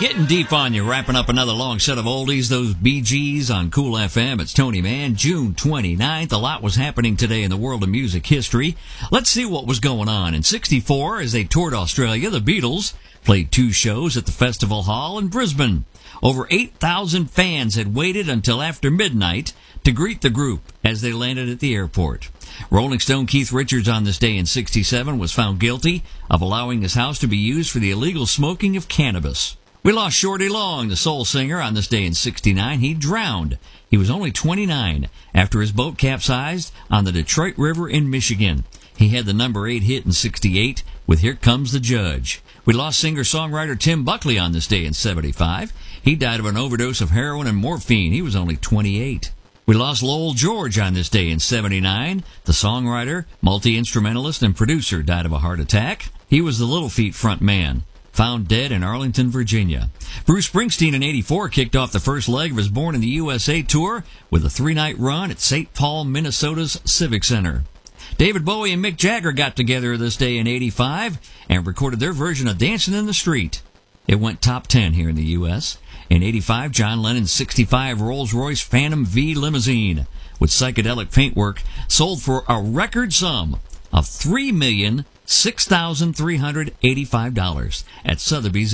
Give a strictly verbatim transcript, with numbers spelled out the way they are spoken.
Getting deep on you, wrapping up another long set of oldies, those Bee Gees on Cool F M. It's Tony Mann, June twenty-ninth. A lot was happening today in the world of music history. Let's see what was going on. In sixty-four, as they toured Australia, the Beatles played two shows at the Festival Hall in Brisbane. Over eight thousand fans had waited until after midnight to greet the group as they landed at the airport. Rolling Stone Keith Richards on this day in sixty-seven was found guilty of allowing his house to be used for the illegal smoking of cannabis. We lost Shorty Long, the soul singer, on this day in sixty-nine. He drowned. He was only twenty-nine after his boat capsized on the Detroit River in Michigan. He had the number eight hit in sixty-eight with Here Comes the Judge. We lost singer-songwriter Tim Buckley on this day in seventy-five. He died of an overdose of heroin and morphine. He was only twenty-eight. We lost Lowell George on this day in seventy-nine. The songwriter, multi-instrumentalist, and producer died of a heart attack. He was the Little Feat front man, found dead in Arlington, Virginia. Bruce Springsteen in eighty-four kicked off the first leg of his Born in the U S A tour with a three-night run at Saint Paul, Minnesota's Civic Center. David Bowie and Mick Jagger got together this day in eighty-five and recorded their version of Dancing in the Street. It went top ten here in the U S In eighty-five, John Lennon's sixty-five Rolls-Royce Phantom V limousine with psychedelic paintwork sold for a record sum of three million six thousand three hundred eighty-five dollars at Sotheby's